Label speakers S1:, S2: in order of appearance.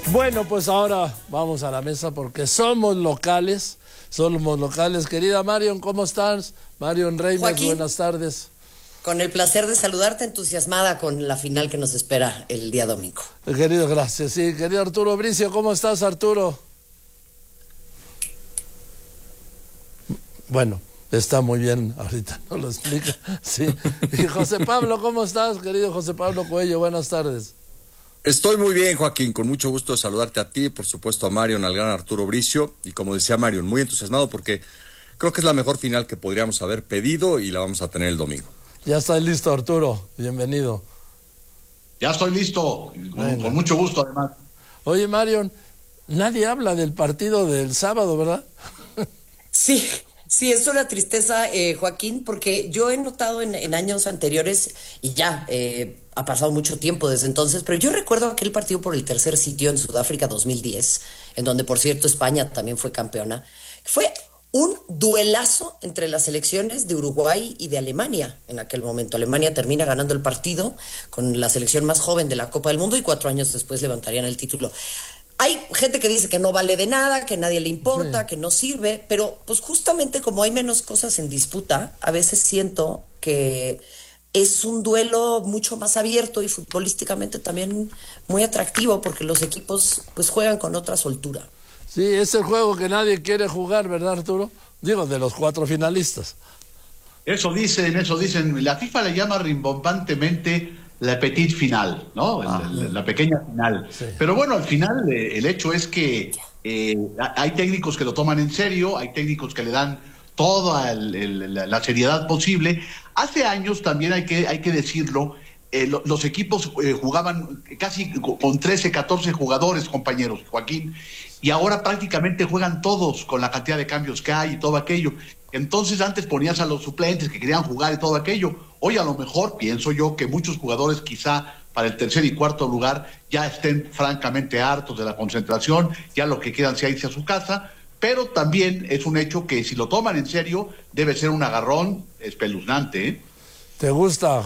S1: Bueno, pues ahora vamos a la mesa porque somos locales. Querida Marion, ¿cómo estás? Marion Reynolds,
S2: Joaquín,
S1: buenas tardes.
S2: con el placer de saludarte, entusiasmada con la final que nos espera el día domingo.
S1: Querido, gracias. Sí, querido Arturo Bricio, ¿cómo estás, Arturo? Bueno, está muy bien, ahorita no lo explica. Sí. Y José Pablo, ¿cómo estás, querido José Pablo Coello? Buenas tardes.
S3: Estoy muy bien, Joaquín, con mucho gusto de saludarte a ti, por supuesto a Marion, al gran Arturo Bricio, y como decía Marion, muy entusiasmado porque creo que es la mejor final que podríamos haber pedido y la vamos a tener el domingo.
S1: Ya está listo, Arturo, bienvenido.
S4: Ya estoy listo, con mucho gusto además.
S1: Oye, Marion, nadie habla del partido del sábado, ¿verdad?
S2: Sí, sí, es una tristeza, Joaquín, porque yo he notado en años anteriores, y ya ha pasado mucho tiempo desde entonces, pero yo recuerdo aquel partido por el tercer sitio en Sudáfrica 2010, en donde, por cierto, España también fue campeona. Fue un duelazo entre las selecciones de Uruguay y de Alemania en aquel momento. Alemania termina ganando el partido con la selección más joven de la Copa del Mundo y 4 años después levantarían el título. Hay gente que dice que no vale de nada, que a nadie le importa, que no sirve, pero pues justamente como hay menos cosas en disputa, a veces siento que es un duelo mucho más abierto y futbolísticamente también muy atractivo porque los equipos pues juegan con otra soltura.
S1: Sí, es el juego que nadie quiere jugar, ¿verdad, Arturo? Digo, de los 4 finalistas.
S4: Eso dicen. La FIFA le llama rimbombantemente la petite final, ¿no? La pequeña final.
S1: Sí.
S4: Pero bueno, al final el hecho es que hay técnicos que lo toman en serio, hay técnicos que le dan toda la seriedad posible. Hace años también hay que decirlo, los equipos jugaban casi con 13, 14 jugadores, compañeros, Joaquín, y ahora prácticamente juegan todos con la cantidad de cambios que hay y todo aquello. Entonces antes ponías a los suplentes que querían jugar y todo aquello. Hoy a lo mejor pienso yo que muchos jugadores quizá para el tercer y cuarto lugar ya estén francamente hartos de la concentración, ya lo que quieran sea irse a su casa, pero también es un hecho que si lo toman en serio debe ser un agarrón espeluznante, ¿eh?
S1: ¿Te gusta